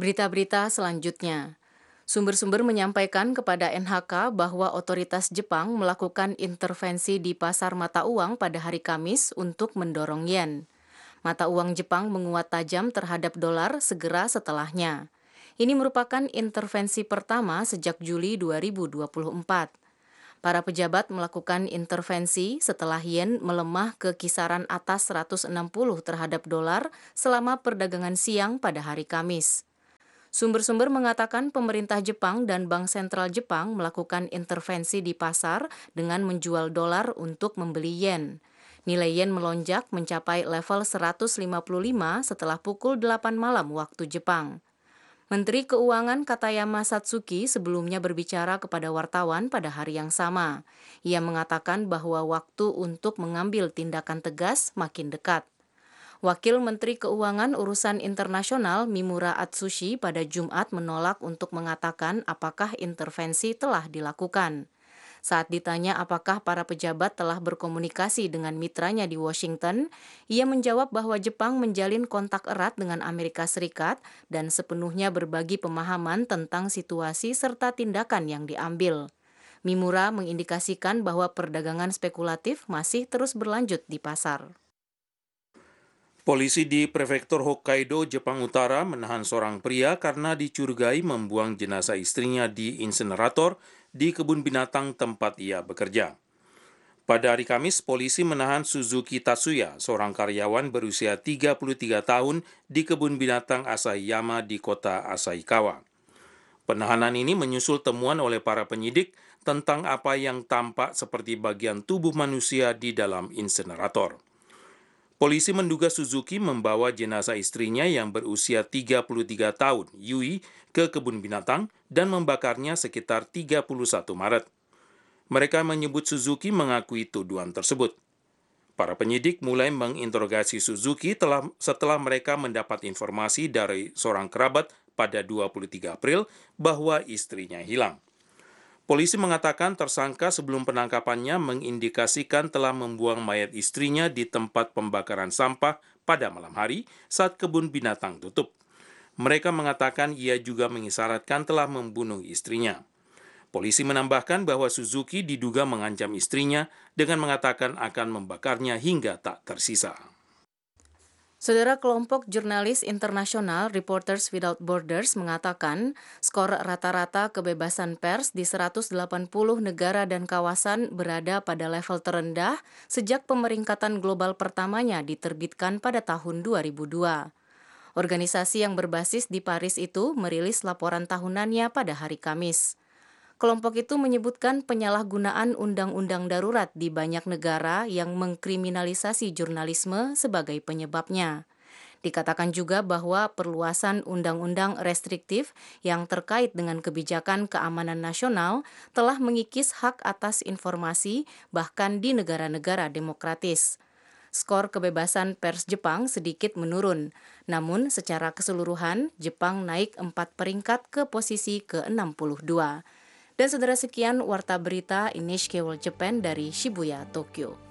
Berita-berita selanjutnya. Sumber-sumber menyampaikan kepada NHK bahwa otoritas Jepang melakukan intervensi di pasar mata uang pada hari Kamis untuk mendorong yen. Mata uang Jepang menguat tajam terhadap dolar segera setelahnya. Ini merupakan intervensi pertama sejak Juli 2024. Para pejabat melakukan intervensi setelah yen melemah ke kisaran atas 160 terhadap dolar selama perdagangan siang pada hari Kamis. Sumber-sumber mengatakan pemerintah Jepang dan Bank Sentral Jepang melakukan intervensi di pasar dengan menjual dolar untuk membeli yen. Nilai yen melonjak mencapai level 155 setelah pukul 8 malam waktu Jepang. Menteri Keuangan Katayama Satsuki sebelumnya berbicara kepada wartawan pada hari yang sama. Ia mengatakan bahwa waktu untuk mengambil tindakan tegas makin dekat. Wakil Menteri Keuangan Urusan Internasional Mimura Atsushi pada Jumat menolak untuk mengatakan apakah intervensi telah dilakukan. Saat ditanya apakah para pejabat telah berkomunikasi dengan mitranya di Washington, ia menjawab bahwa Jepang menjalin kontak erat dengan Amerika Serikat dan sepenuhnya berbagi pemahaman tentang situasi serta tindakan yang diambil. Mimura mengindikasikan bahwa perdagangan spekulatif masih terus berlanjut di pasar. Polisi di Prefektur Hokkaido, Jepang Utara menahan seorang pria karena dicurigai membuang jenazah istrinya di insinerator di kebun binatang tempat ia bekerja. Pada hari Kamis, polisi menahan Suzuki Tatsuya, seorang karyawan berusia 33 tahun di kebun binatang Asahiyama di kota Asahikawa. Penahanan ini menyusul temuan oleh para penyidik tentang apa yang tampak seperti bagian tubuh manusia di dalam insinerator. Polisi menduga Suzuki membawa jenazah istrinya yang berusia 33 tahun, Yui, ke kebun binatang dan membakarnya sekitar 31 Maret. Mereka menyebut Suzuki mengakui tuduhan tersebut. Para penyidik mulai menginterogasi Suzuki setelah mereka mendapat informasi dari seorang kerabat pada 23 April bahwa istrinya hilang. Polisi mengatakan tersangka sebelum penangkapannya mengindikasikan telah membuang mayat istrinya di tempat pembakaran sampah pada malam hari saat kebun binatang tutup. Mereka mengatakan ia juga mengisyaratkan telah membunuh istrinya. Polisi menambahkan bahwa Suzuki diduga mengancam istrinya dengan mengatakan akan membakarnya hingga tak tersisa. Saudara, kelompok jurnalis internasional Reporters Without Borders mengatakan skor rata-rata kebebasan pers di 180 negara dan kawasan berada pada level terendah sejak pemeringkatan global pertamanya diterbitkan pada tahun 2002. Organisasi yang berbasis di Paris itu merilis laporan tahunannya pada hari Kamis. Kelompok itu menyebutkan penyalahgunaan undang-undang darurat di banyak negara yang mengkriminalisasi jurnalisme sebagai penyebabnya. Dikatakan juga bahwa perluasan undang-undang restriktif yang terkait dengan kebijakan keamanan nasional telah mengikis hak atas informasi bahkan di negara-negara demokratis. Skor kebebasan pers Jepang sedikit menurun, namun secara keseluruhan Jepang naik 4 peringkat ke posisi ke-62. Dan saudara, sekian Warta Berita NHK World Japan dari Shibuya, Tokyo.